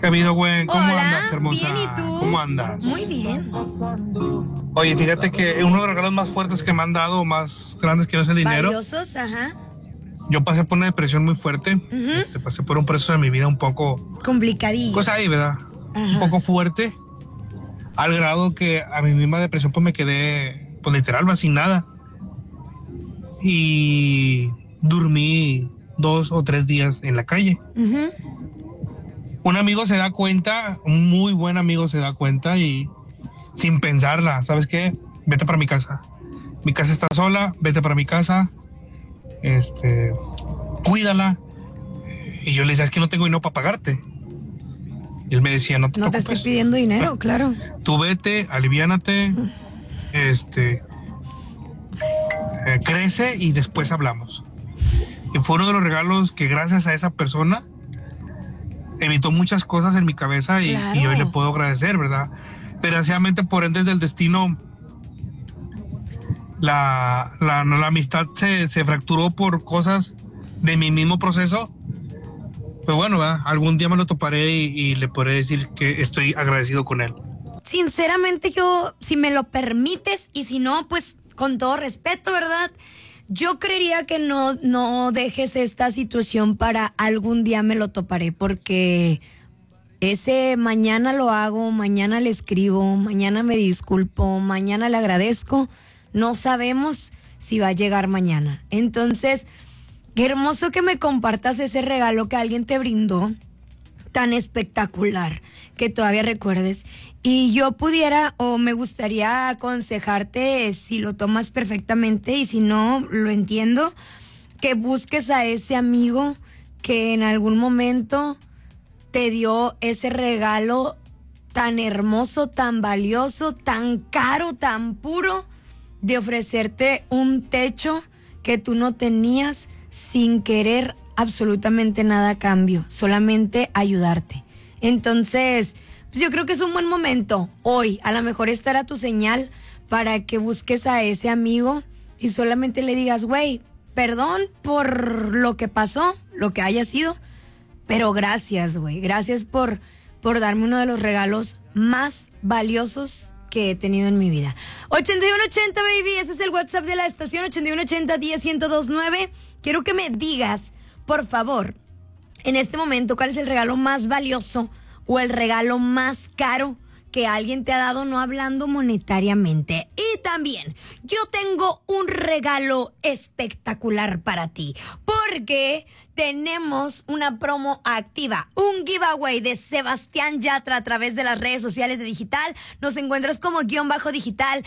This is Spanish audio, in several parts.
habido, güey? ¿Cómo Hola, andas, hermosa? bien, ¿y tú? ¿Cómo andas? Muy bien. Oye, fíjate que uno de los regalos más fuertes que me han dado, más grandes que no es el dinero. Valiosos, ajá. Yo pasé por una depresión muy fuerte. Ujú. Pasé por un proceso de mi vida un poco, Complicadillo. pues ahí, ¿verdad? Ajá. Un poco fuerte. Al grado que a mi misma depresión, pues me quedé, pues literal, más sin nada. Y dormí 2 o 3 días en la calle. Ujú. Un amigo se da cuenta, un muy buen amigo se da cuenta y sin pensarla, ¿sabes qué? Vete para mi casa. Mi casa está sola, vete para mi casa. Cuídala. Y yo le decía, es que no tengo dinero para pagarte. Y él me decía, no te No te preocupes. estoy pidiendo dinero, claro. Tú vete, aliviánate, crece y después hablamos. Y fue uno de los regalos que gracias a esa persona evitó muchas cosas en mi cabeza Claro. y hoy le puedo agradecer, ¿verdad? Desgraciadamente, por ende del destino, la amistad se fracturó por cosas de mi mismo proceso. Pues bueno, ¿verdad? Algún día me lo toparé y le podré decir que estoy agradecido con él. Sinceramente, yo, si me lo permites, y si no, pues con todo respeto, ¿verdad? Yo creería que no dejes esta situación para algún día me lo toparé, porque ese mañana lo hago, mañana le escribo, mañana me disculpo, mañana le agradezco, no sabemos si va a llegar mañana. Entonces, qué hermoso que me compartas ese regalo que alguien te brindó, tan espectacular, que todavía recuerdes. Y yo pudiera o me gustaría aconsejarte, si lo tomas perfectamente y si no, lo entiendo, que busques a ese amigo que en algún momento te dio ese regalo tan hermoso, tan valioso, tan caro, tan puro, de ofrecerte un techo que tú no tenías, sin querer absolutamente nada a cambio, solamente ayudarte. Entonces, pues yo creo que es un buen momento hoy, a lo mejor estará tu señal para que busques a ese amigo y solamente le digas, güey, perdón por lo que pasó, lo que haya sido, pero gracias, güey, gracias por darme uno de los regalos más valiosos que he tenido en mi vida. 8180, baby, ese es el WhatsApp de la estación, 8180-10-1029. Quiero que me digas, por favor, en este momento, ¿cuál es el regalo más valioso o el regalo más caro que alguien te ha dado, no hablando monetariamente? Y también, yo tengo un regalo espectacular para ti, porque tenemos una promo activa, un giveaway de Sebastián Yatra a través de las redes sociales de Digital. Nos encuentras como _digital,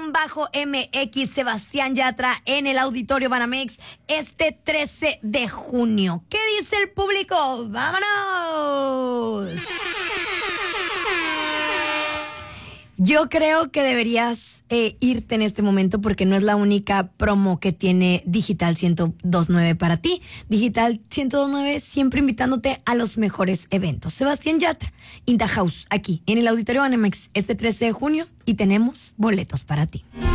_MX Sebastián Yatra en el Auditorio Banamex este 13 de junio. ¿Qué dice el público? ¡Vámonos! Yo creo que deberías irte en este momento, porque no es la única promo que tiene Digital 102.9 para ti. Digital 102.9 siempre invitándote a los mejores eventos. Sebastián Yatra, in the house, aquí en el Auditorio Banamex este 13 de junio, y tenemos boletos para ti.